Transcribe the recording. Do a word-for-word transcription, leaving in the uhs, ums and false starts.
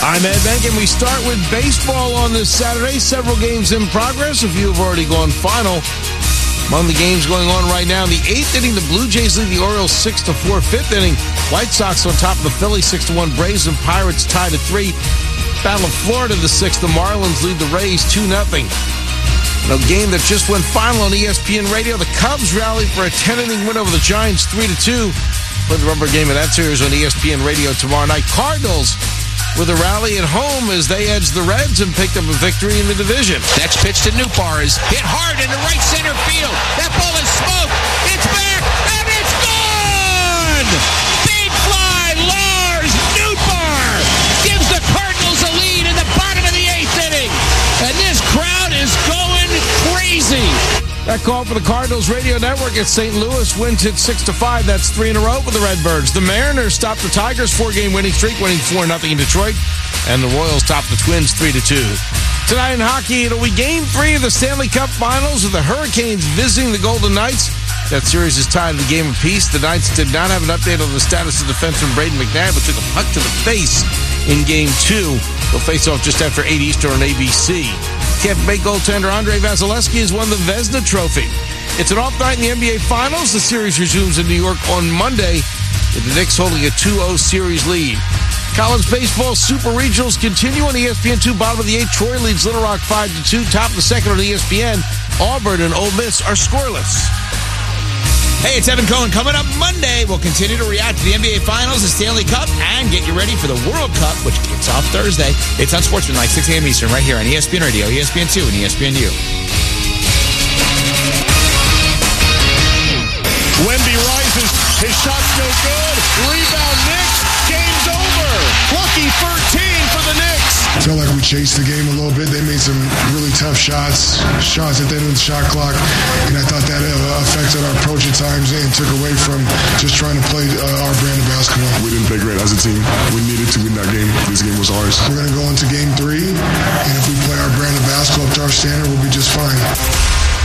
I'm Ed Bank, and we start with baseball on this Saturday. Several games in progress. A few have already gone final. Among the games going on right now, in the eighth inning, the Blue Jays lead the Orioles six to four. Fifth inning, White Sox on top of the Phillies six to one. Braves and Pirates tied at three. Battle of Florida, the sixth. The Marlins lead the Rays two nothing. In a game that just went final on E S P N Radio, the Cubs rallied for a ten-inning win over the Giants three to two. Play the rubber game of that series on E S P N Radio tomorrow night. Cardinals with a rally at home as they edged the Reds and picked up a victory in the division. Next pitch to Nootbaar is hit hard into right center field. That ball is smoked. It's back, and it's gone! Big fly, Lars Nootbaar gives the Cardinals a lead in the bottom of the eighth inning. And this crowd is going crazy. That call for the Cardinals radio network at Saint Louis wins it six to five. That's three in a row for the Redbirds. The Mariners stopped the Tigers' four-game winning streak, winning four nothing in Detroit. And the Royals topped the Twins three to two. Tonight in hockey, it'll be Game three of the Stanley Cup Finals with the Hurricanes visiting the Golden Knights. That series is tied at a game apiece. The Knights did not have an update on the status of defenseman Braden McNabb, but took a puck to the face in Game two. They'll face off just after eight Eastern on A B C. Tampa Bay goaltender Andrei Vasilevsky has won the Vezina Trophy. It's an off night in the N B A Finals. The series resumes in New York on Monday, with the Knicks holding a two oh series lead. College baseball Super Regionals continue on E S P N two. Bottom of the eighth, Troy leads Little Rock five to two. Top of the second on E S P N, Auburn and Ole Miss are scoreless. Hey, it's Evan Cohen. Coming up Monday, we'll continue to react to the N B A Finals, the Stanley Cup, and get you ready for the World Cup, which kicks off Thursday. It's on Sportsmanlike, six a.m. Eastern, right here on E S P N Radio, E S P N two, and E S P N U. Wemby rises. His shot's no good. Rebound Knicks. Game's over. Lucky thirteen for the Knicks. I felt like we chased the game a little bit. They made some really tough shots, shots at the end of the shot clock, and I thought that uh, affected our approach at times and took away from just trying to play uh, our brand of basketball. We didn't play great as a team. We needed to win that game. This game was ours. We're going to go into game three, and if we play our brand of basketball up to our standard, we'll be just fine.